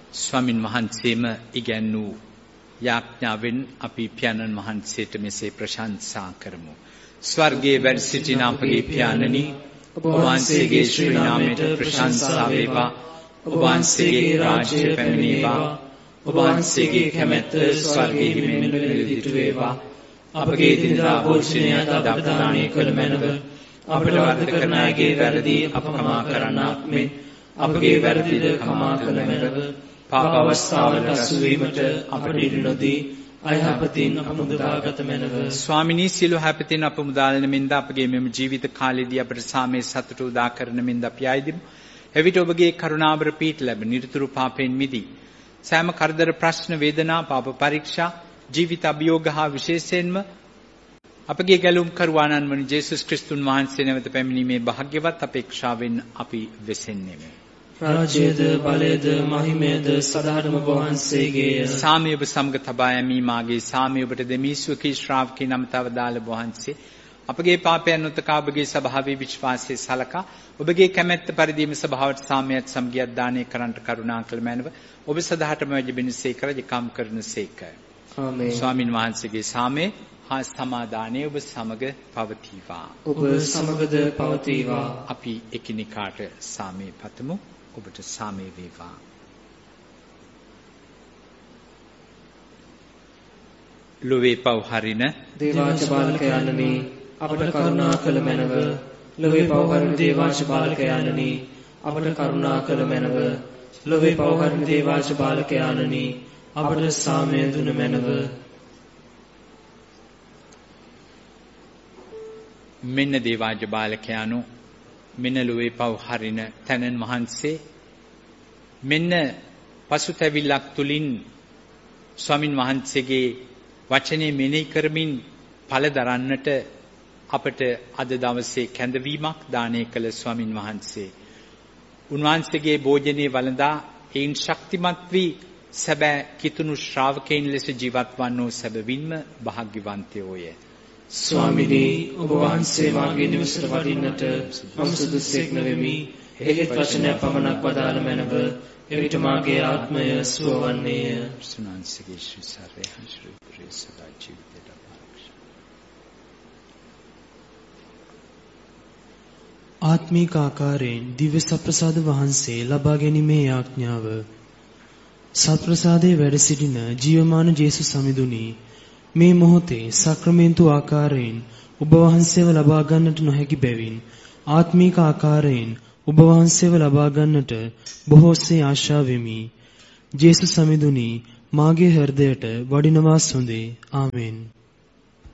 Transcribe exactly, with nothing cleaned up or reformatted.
ස්වාමින් වහන්සේම ඉගැන්වූ යාඥාවෙන් අපි පියාණන් වහන්සේට මෙසේ ප්‍රශංසා කරමු. ස්වර්ගයේ වැඩ සිටින අපගේ පියාණනි, ඔබ වහන්සේගේ ශ්‍රී නාමයට ප්‍රශංසා වේවා. ඔබ වහන්සේගේ රාජ්‍ය පැමිණේවා. ඔබ වහන්සේගේ කැමැත්ත ස්වර්ගයේ මෙන් නිරදිතු වේවා. අපගේ දිනදා භෝජනය අද අපට දානය කළ මැනව. අපට වරද කරන අයගේ වැරදි අප කමා කරන්නාක් මෙන් අපගේ වැරදිද කමා කළ මැනව. පාප අවස්ථාවට අසු වීමට අපට ඉඩ නොදී අයහපතින් අප මුදවාගත මැනව. ස්වාමිනී, සියලු හැපතින් අප මුදාලන මෙන්ද අපගේ මෙම ජීවිත කාලයේදී අපට සාමයේ සතුට උදා කරන මෙන්ද අපි ආයදිමු. එවිට ඔබගේ කරුණාවර පීඨ ලැබ නිරතුරු පාපයෙන් මිදී සෑම කරදර, ප්‍රශ්න, වේදනා, පාප පරීක්ෂා, ජීවිත අභියෝග හා විශේෂයෙන්ම අපගේ ගැලුම් කරුවාණන් වන ජේසුස් ක්‍රිස්තුන් වහන්සේ නැවත පැමිණීමේ භාග්‍යවත් අපේක්ෂාවෙන් අපි වෙසෙන්නේමු. රාජ්‍යද, බලයද, මහිමයද සදාටම ඔබ වහන්සේගේය. සාමය ඔබ සමග තබා යමි. මාගේ සාමය ඔබට දෙමි. ස්වකී ශ්‍රාවකී නමතව දාල වහන්සේ අපගේ පාපයන් උතකා ඔබගේ ස්වභාවී විශ්වාසයේ සලකා ඔබගේ කැමැත්ත පරිදිම ස්වභාවට සාමයත් සමගියත් දානය කරන්නට කරුණා කළ මැනව. ඔබ සදාටම වැජබෙනසේක රජකම් කරනසේක. ආමේන්. ස්වාමින් වහන්සේගේ සාමය හා සමාදානය ඔබ සමග පවතිවා. ඔබ සමගද පවතිවා. අපි එකිනෙකාට සාමය පතමු. ඔබට සාමය වේවා. ලොවේ පව් හරින දේවාච බාලකයන්නි, අපට කරුණා කළ මැනව. ලොවේ පව් හරින දේවාච බාලකයන්නි, අපට කරුණා කළ මැනව. ලොවේ පව් හරින දේවාච බාලකයන්නි, අපට සාමය දුන මැනව. මෙන්න දේවාජ බාලකයානු, මෙන්න ලොවේ පව් හරින තැනන් වහන්සේ, මෙන්න පසුතැවිල්ලක් තුලින් ස්වාමින් වහන්සේගේ වචනේ මෙනෙහි කරමින් ඵල දරන්නට අපට අද දවසේ කැඳවීමක් දානය කළ ස්වාමින් වහන්සේ, උන්වහන්සේගේ භෝජනයේ වළඳා ඒන් ශක්තිමත් වී සැබෑ කිතුණු ශ්‍රාවකයන් ලෙස ජීවත් වන්නෝ සැබවින්ම භාග්‍යවන්තයෝය. ස්වාමිනී, ඔබ වහන්සේ මාගේ නිවසට වඩින්නට මම සුදුසෙක් නොවෙමි. එහෙත් වචනය පමණක් වදාළ මැනව. එවිට මාගේ ආත්මය සුවවන්නේය. සුනාන්සේගේ ශ්‍රී සාරේ හංසුරු ප්‍රේසදා ජීවිතයට පාරක්ෂ. ආත්මීක ආකාරයෙන් දිව්‍ය සප්‍රසාද වහන්සේ ලබා ගැනීමේ යාඥාව. සප්‍රසාදයේ වැඩ සිටින ජීවමාන ජේසුස් සමිඳුනි, මේ මොහොතේ සක්‍රමේන්තු ආකාරයෙන් ඔබ වහන්සේව ලබා ගන්නට නොහැකි බැවින් ආත්මීක ආකාරයෙන් ඔබ වහන්සේව ලබා ගන්නට බොහෝසේ ආශා වෙමි. ජේසුස් සමිඳුනි, මාගේ හෘදයට වඩිනවා සොඳේ. ආමෙන්.